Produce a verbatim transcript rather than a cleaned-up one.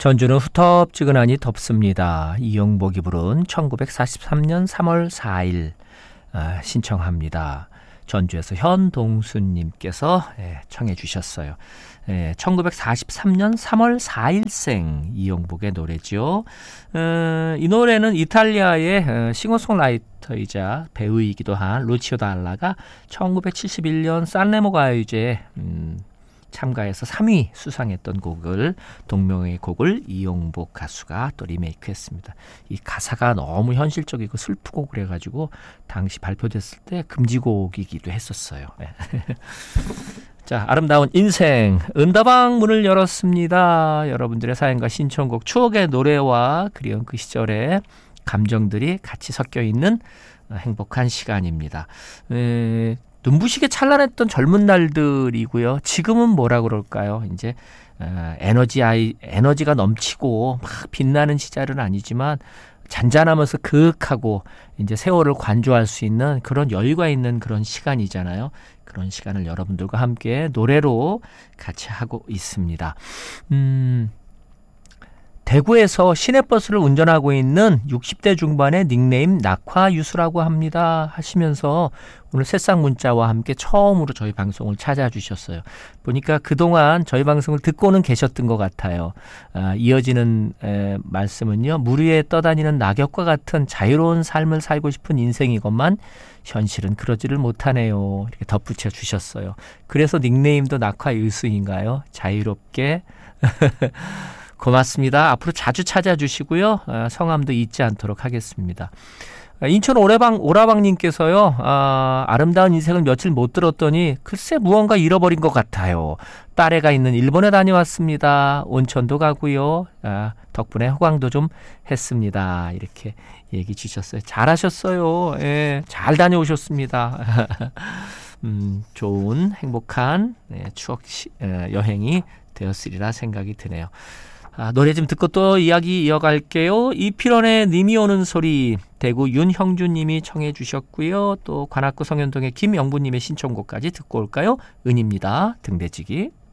전주는 후텁지근하니 덥습니다. 이용복이 부른 천구백사십삼 년 삼월 사일 아, 신청합니다. 전주에서 현동수님께서 예, 청해 주셨어요. 예, 천구백사십삼 년 삼월 사일생 이용복의 노래죠. 어, 이 노래는 이탈리아의 어, 싱어송라이터이자 배우이기도 한 루치오 달라가 천구백칠십일 년 산레모 가요제에 음, 참가해서 삼 위 수상했던 곡을 동명의 곡을 이용복 가수가 또 리메이크했습니다. 이 가사가 너무 현실적이고 슬프고 그래가지고 당시 발표됐을 때 금지곡이기도 했었어요. 자, 아름다운 인생 은다방 문을 열었습니다. 여러분들의 사연과 신청곡, 추억의 노래와 그리운 그 시절의 감정들이 같이 섞여 있는 행복한 시간입니다. 에, 눈부시게 찬란했던 젊은 날들이고요. 지금은 뭐라 그럴까요? 이제 어, 에너지 아이 에너지가 넘치고 막 빛나는 시절은 아니지만 잔잔하면서 그윽하고 이제 세월을 관조할 수 있는 그런 여유가 있는 그런 시간이잖아요. 그런 시간을 여러분들과 함께 노래로 같이 하고 있습니다. 음. 대구에서 시내버스를 운전하고 있는 육십 대 중반의 닉네임 낙화유수라고 합니다 하시면서 오늘 새싹 문자와 함께 처음으로 저희 방송을 찾아주셨어요. 보니까 그동안 저희 방송을 듣고는 계셨던 것 같아요. 아, 이어지는 에, 말씀은요. 물 위에 떠다니는 낙엽과 같은 자유로운 삶을 살고 싶은 인생이건만 현실은 그러지를 못하네요. 이렇게 덧붙여 주셨어요. 그래서 닉네임도 낙화유수인가요? 자유롭게 고맙습니다. 앞으로 자주 찾아주시고요. 성함도 잊지 않도록 하겠습니다. 인천 오라방, 오라방님께서요. 아, 아름다운 인생을 며칠 못 들었더니 글쎄 무언가 잃어버린 것 같아요. 딸애가 있는 일본에 다녀왔습니다. 온천도 가고요. 아, 덕분에 호강도 좀 했습니다. 이렇게 얘기 주셨어요. 잘하셨어요. 예, 잘 다녀오셨습니다. 음, 좋은 행복한 네, 추억 시, 에, 여행이 되었으리라 생각이 드네요. 아, 노래 좀 듣고 또 이야기 이어갈게요. 이필원의 님이 오는 소리, 대구 윤형주님이 청해 주셨고요. 또 관악구 성현동의 김영부님의 신청곡까지 듣고 올까요? 은입니다. 등대지기.